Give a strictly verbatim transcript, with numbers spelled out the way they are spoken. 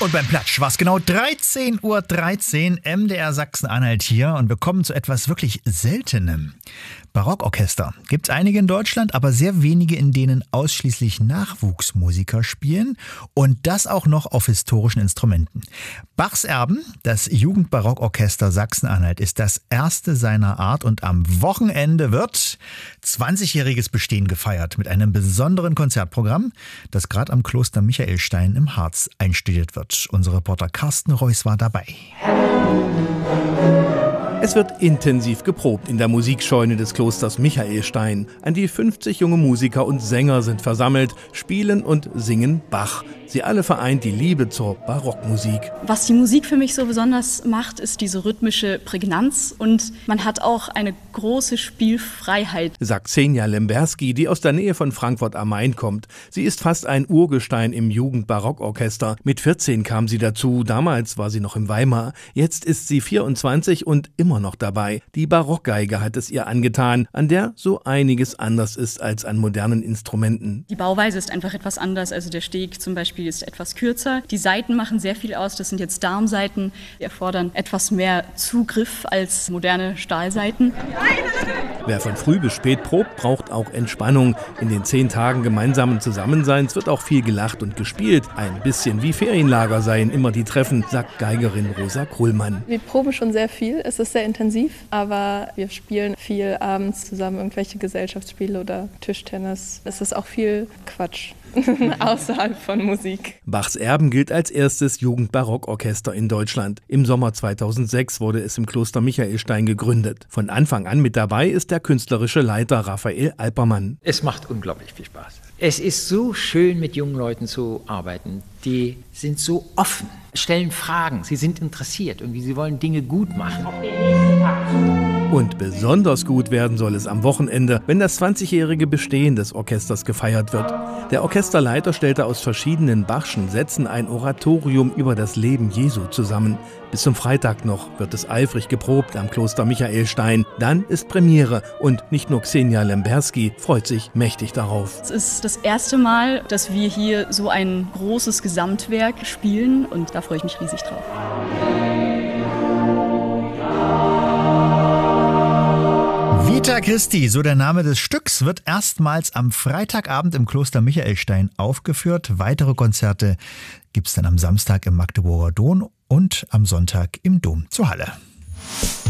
Und beim Platsch war es genau dreizehn Uhr dreizehn, M D R Sachsen-Anhalt hier und wir kommen zu etwas wirklich Seltenem. Barockorchester. Gibt's einige in Deutschland, aber sehr wenige, in denen ausschließlich Nachwuchsmusiker spielen und das auch noch auf historischen Instrumenten. Bachs Erben, das Jugendbarockorchester Sachsen-Anhalt, ist das erste seiner Art und am Wochenende wird zwanzigjähriges Bestehen gefeiert mit einem besonderen Konzertprogramm, das gerade am Kloster Michaelstein im Harz einstudiert wird. Unser Reporter Carsten Reuss war dabei. Es wird intensiv geprobt in der Musikscheune des Klosters Michaelstein. An die fünfzig junge Musiker und Sänger sind versammelt, spielen und singen Bach. Sie alle vereint die Liebe zur Barockmusik. Was die Musik für mich so besonders macht, ist diese rhythmische Prägnanz und man hat auch eine große Spielfreiheit. Sagt Xenia Lemberski, die aus der Nähe von Frankfurt am Main kommt. Sie ist fast ein Urgestein im Jugendbarockorchester. Mit vierzehn kam sie dazu, damals war sie noch in Weimar. Jetzt ist sie vierundzwanzig und immer noch dabei. Die Barockgeige hat es ihr angetan, an der so einiges anders ist als an modernen Instrumenten. Die Bauweise ist einfach etwas anders, also der Steg zum Beispiel ist etwas kürzer. Die Saiten machen sehr viel aus, das sind jetzt Darmsaiten, die erfordern etwas mehr Zugriff als moderne Stahlsaiten. Wer von früh bis spät probt, braucht auch Entspannung. In den zehn Tagen gemeinsamen Zusammenseins wird auch viel gelacht und gespielt. Ein bisschen wie Ferienlager seien immer die Treffen, sagt Geigerin Rosa Krullmann. Wir proben schon sehr viel, es ist sehr intensiv, aber wir spielen viel abends zusammen, irgendwelche Gesellschaftsspiele oder Tischtennis. Es ist auch viel Quatsch. Außerhalb von Musik. Bachs Erben gilt als erstes Jugendbarockorchester in Deutschland. Im Sommer zweitausendsechs wurde es im Kloster Michaelstein gegründet. Von Anfang an mit dabei ist der künstlerische Leiter Raphael Alpermann. Es macht unglaublich viel Spaß. Es ist so schön, mit jungen Leuten zu arbeiten. Die sind so offen, stellen Fragen, sie sind interessiert und sie wollen Dinge gut machen. Und besonders gut werden soll es am Wochenende, wenn das zwanzigjährige Bestehen des Orchesters gefeiert wird. Der Orchesterleiter stellte aus verschiedenen Bachschen Sätzen ein Oratorium über das Leben Jesu zusammen. Bis zum Freitag noch wird es eifrig geprobt am Kloster Michaelstein. Dann ist Premiere und nicht nur Xenia Lemberski freut sich mächtig darauf. Es ist das erste Mal, dass wir hier so ein großes Gesamtwerk spielen und da freue ich mich riesig drauf. Vita Christi, so der Name des Stücks, wird erstmals am Freitagabend im Kloster Michaelstein aufgeführt. Weitere Konzerte gibt es dann am Samstag im Magdeburger Dom und am Sonntag im Dom zur Halle.